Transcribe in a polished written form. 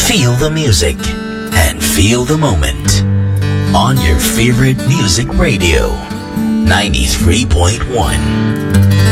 Feel the music and feel the moment on your favorite music radio, 93.1.